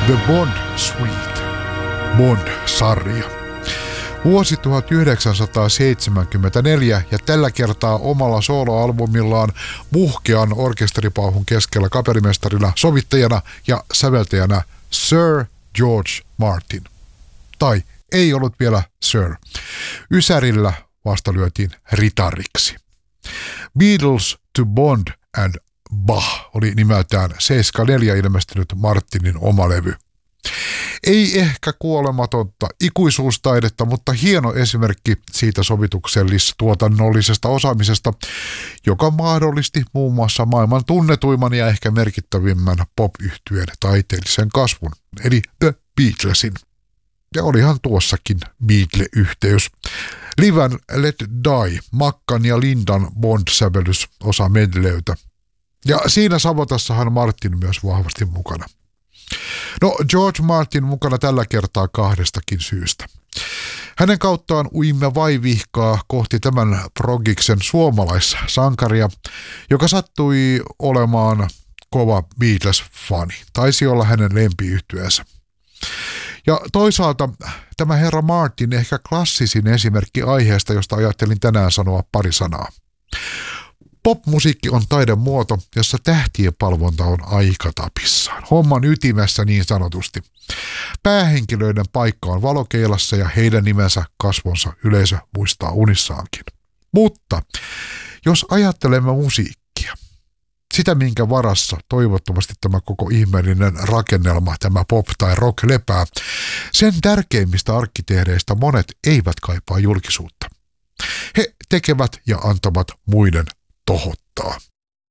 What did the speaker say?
The Bond Suite, Bond-sarja. Vuosi 1974 ja tällä kertaa omalla soloalbumillaan muhkean orkesteripauhun keskellä kapellimestarina, sovittajana ja säveltäjänä Sir George Martin. Tai ei ollut vielä Sir. Ysärillä vasta lyötiin ritariksi. Beatles to Bond and Bach oli nimeltään 74 ilmestynyt Martinin oma levy. Ei ehkä kuolematonta ikuisuustaidetta, mutta hieno esimerkki siitä sovituksellis-tuotannollisesta osaamisesta, joka mahdollisti muun muassa maailman tunnetuimman ja ehkä merkittävimmän pop-yhtyeen taiteellisen kasvun, eli The Beatlesin. Ja olihan tuossakin Beatle-yhteys. Live Let Die, Mackan ja Lindan Bond-sävellys osa medleytä. Ja siinä savotassahan Martin myös vahvasti mukana. No, George Martin mukana tällä kertaa kahdestakin syystä. Hänen kauttaan uimme vaivihkaa kohti tämän progiksen suomalaissankaria, joka sattui olemaan kova Beatles-fani. Taisi olla hänen lempiyhtyeensä. Ja toisaalta tämä herra Martin ehkä klassisin esimerkki aiheesta, josta ajattelin tänään sanoa pari sanaa. Popmusiikki on taidemuoto, jossa tähtien palvonta on aikatapissaan. Homman ytimessä niin sanotusti. Päähenkilöiden paikka on valokeilassa ja heidän nimensä kasvonsa yleisö muistaa unissaankin. Mutta jos ajattelemme musiikkia, sitä minkä varassa toivottavasti tämä koko ihmeellinen rakennelma, tämä pop tai rock lepää, sen tärkeimmistä arkkitehdeistä monet eivät kaipaa julkisuutta. He tekevät ja antavat muiden tohottaa.